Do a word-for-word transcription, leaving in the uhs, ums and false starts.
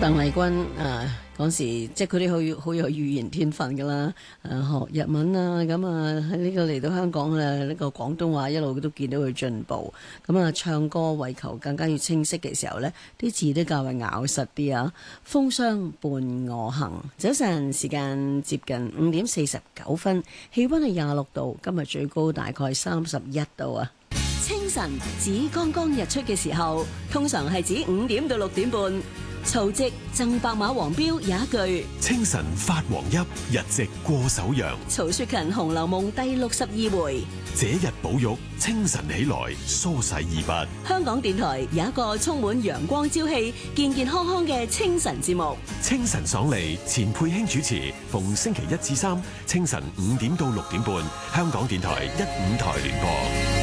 鄧麗君啊，嗰時即係佢哋好好有語言天分噶啦，誒、啊、學日文啊，咁啊喺呢個嚟到香港啊，呢、呢個廣東話一路都見到佢進步，咁啊唱歌為求更加要清晰嘅時候呢，啲字都較為咬實啲啊。風霜伴我行，早晨時間接近五點四十九分，氣溫係廿六度，今日最高大概三十一度啊。清晨指剛剛日出嘅時候，通常係指五點到六點半。曹植贈白馬王標有一句： 清晨發黃邑，日夕過首陽。 曹雪芹《紅樓夢》第六十二回： 這日寶玉清晨起來，梳洗二筆。 香港電台有一個充滿陽光朝氣、健健康康嘅清晨節目。 清晨爽利，錢佩卿主持，逢星期一至三清晨五點到六點半，香港電台一五台聯播。